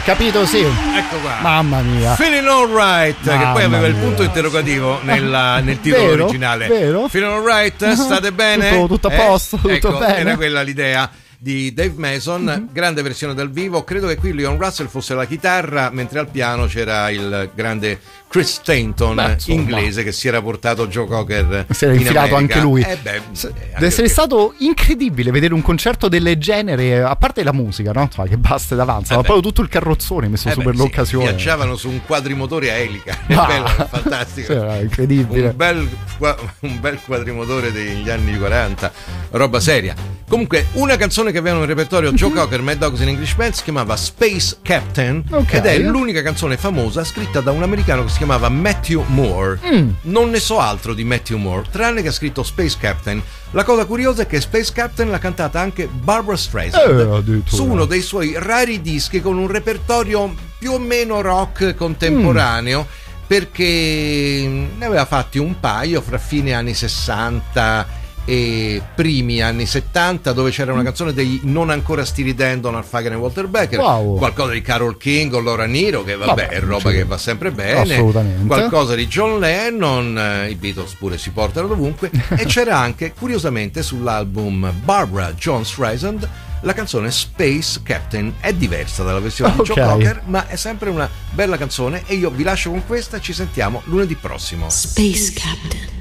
Capito, sì. Ecco qua. Mamma mia. Feeling Alright, che poi aveva il punto interrogativo nel titolo vero, originale. Vero? Feeling Alright, state bene? Tutto a posto, tutto ecco, bene. Era quella l'idea di Dave Mason, grande versione dal vivo. Credo che qui Leon Russell fosse la chitarra, mentre al piano c'era il grande Chris Stanton, inglese, che si era portato Joe Cocker. Si era infilato anche lui. Deve essere stato incredibile vedere un concerto del genere, a parte la musica, no? Che basta ed avanza, ma proprio tutto il carrozzone messo su per l'occasione. Viaggiavano su un quadrimotore a elica. Bello, fantastico. Era incredibile. Un bel quadrimotore degli anni 40, roba seria. Comunque, una canzone che avevano in repertorio Joe Cocker, Mad Dogs and English Band, si chiamava Space Captain, ed è l'unica canzone famosa scritta da un americano che si chiamava Matthew Moore. Non ne so altro di Matthew Moore, tranne che ha scritto Space Captain. La cosa curiosa è che Space Captain l'ha cantata anche Barbra Streisand su uno dei suoi rari dischi con un repertorio più o meno rock contemporaneo, perché ne aveva fatti un paio fra fine anni 60 e primi anni 70, dove c'era una canzone dei non ancora stiridendo Donald Fagen e Walter Becker, qualcosa di Carole King o Laura Nyro, che vabbè è roba che va sempre bene, qualcosa di John Lennon, i Beatles pure si portano dovunque, e c'era anche curiosamente sull'album Barbra John Streisand la canzone Space Captain. È diversa dalla versione di Joe Cocker, ma è sempre una bella canzone, e io vi lascio con questa. Ci sentiamo lunedì prossimo. Space Captain.